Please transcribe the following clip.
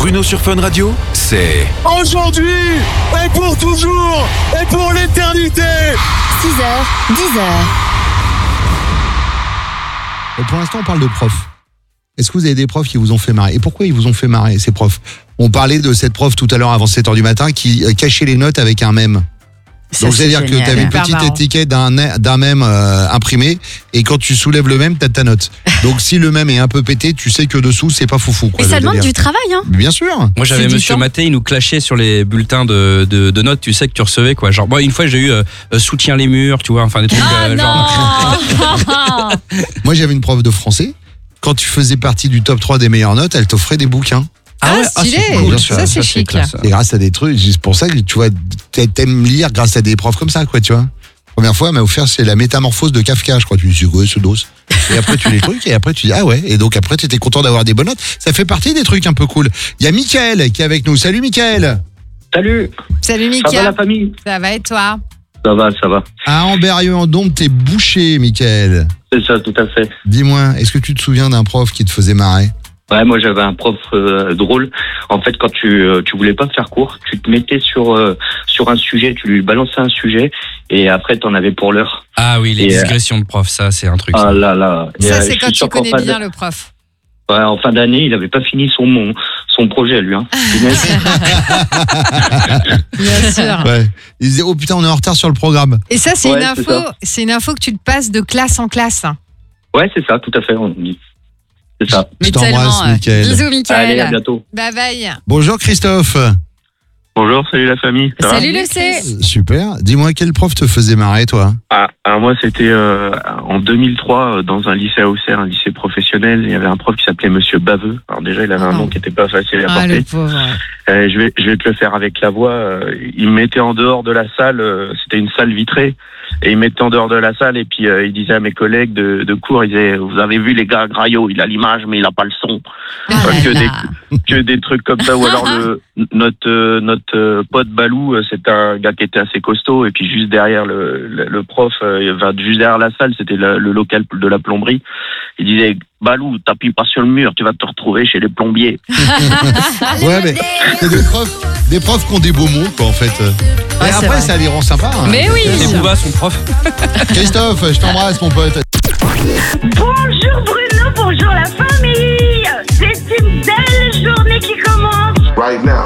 Bruno sur Fun Radio, c'est aujourd'hui et pour toujours et pour l'éternité. 6h, 10h. Pour l'instant, on parle de profs. Est-ce que vous avez des profs qui vous ont fait marrer? Et pourquoi ils vous ont fait marrer, ces profs? On parlait de cette prof tout à l'heure avant 7h du matin qui cachait les notes avec un mème. Donc, c'est-à-dire que tu avais une petite étiquette d'un mème imprimé et quand tu soulèves le mème, tu as ta note. Donc, si le mème est un peu pété, tu sais que dessous, c'est pas foufou. Et ça demande du travail, hein. Bien sûr. Moi, j'avais Monsieur Maté, il nous clashait sur les bulletins de notes, tu sais, que tu recevais, quoi. Genre, moi, une fois, j'ai eu soutien les murs, tu vois, enfin, des trucs genre. Moi, j'avais une prof de français. Quand tu faisais partie du top 3 des meilleures notes, elle t'offrait des bouquins. Stylé. Bien sûr. Ça, c'est chic. Et grâce à des trucs, c'est pour ça que tu vois, t'aimes lire grâce à des profs comme ça, quoi, tu vois. Première fois, elle m'a offert, c'est la métamorphose de Kafka, je crois. Tu dis, c'est quoi ce dos? Et après, tu les trucs, et après, tu dis, ah ouais. Et donc, après, tu étais content d'avoir des bonnes notes. Ça fait partie des trucs un peu cool. Il y a Mickaël qui est avec nous. Salut, Mickaël. Salut. Salut, Mickaël. Ça va la famille? Ça va et toi? Ça va. À Amberieu-en-Dombes, t'es bouché, Mickaël. C'est ça, tout à fait. Dis-moi, est-ce que tu te souviens d'un prof qui te faisait marrer? Ouais, moi j'avais un prof drôle. En fait, quand tu voulais pas faire court, tu te mettais sur un sujet, tu lui balançais un sujet et après t'en avais pour l'heure. Ah oui, les digressions de prof, ça c'est un truc. Ah là. Ça c'est quand tu connais bien le prof. Ouais, en fin d'année, il avait pas fini son projet lui. Hein. Bien sûr. Ouais. Il disait, oh putain, on est en retard sur le programme. Et ça c'est Ouais, c'est une info que tu te passes de classe en classe. Ouais, c'est ça, tout à fait. C'est ça. Je t'embrasse, Mickaël. Bisous, Mickaël. Allez, à bientôt. Bye bye. Bonjour, Christophe. Bonjour, salut la famille. Ça Salut le C. Super. Dis-moi, quel prof te faisait marrer, toi? alors moi, c'était en 2003 dans un lycée à Auxerre, un lycée professionnel. Il y avait un prof qui s'appelait Monsieur Baveux. Alors déjà, il avait un nom qui n'était pas facile à porter. Le pauvre. Je vais te le faire avec la voix. Il me mettait en dehors de la salle. C'était une salle vitrée. Et il me mettait en dehors de la salle et puis il disait à mes collègues de cours, il disait, vous avez vu les gars, Graillot, il a l'image mais il a pas le son. Que des trucs comme ça. Ou alors notre pote Balou, c'est un gars qui était assez costaud et puis juste derrière le prof, juste derrière la salle, c'était le local de la plomberie. Il disait, Balou, t'appuies pas sur le mur, tu vas te retrouver chez les plombiers. Ouais, mais c'est des profs qui ont des beaux mots, quoi, en fait. Et après, vrai. ça les rend sympas. Hein. Mais oui. C'est Bouba, son prof. Christophe, je t'embrasse, mon pote. Bonjour Bruno, bonjour la famille. C'est une belle journée qui commence. Right now.